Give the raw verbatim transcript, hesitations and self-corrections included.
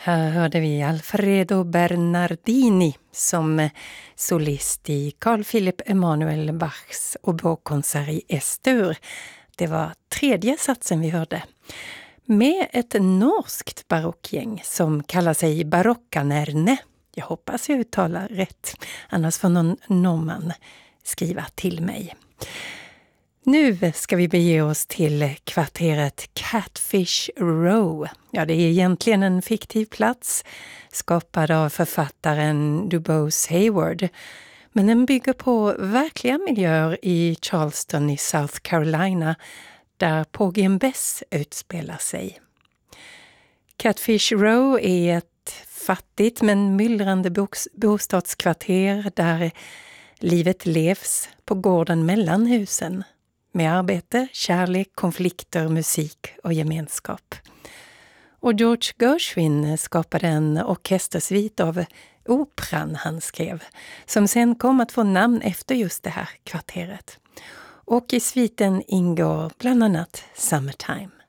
Här hörde vi Alfredo Bernardini som solist i Carl Philipp Emanuel Bachs oboekonsert i S-dur. Det var tredje satsen vi hörde. Med ett norskt barockgäng som kallar sig Barockanerne. Jag hoppas jag uttalar rätt, annars får någon norrman skriva till mig. Nu ska vi bege oss till kvarteret Catfish Row. Ja, det är egentligen en fiktiv plats skapad av författaren Dubose Hayward. Men den bygger på verkliga miljöer i Charleston i South Carolina där Porgy and Bess utspelar sig. Catfish Row är ett fattigt men myllrande boks- bostadskvarter där livet levs på gården mellan husen. Med arbete, kärlek, konflikter, musik och gemenskap. Och George Gershwin skapade en orkestersvit av operan han skrev, som sen kom att få namn efter just det här kvarteret. Och i sviten ingår bland annat Summertime.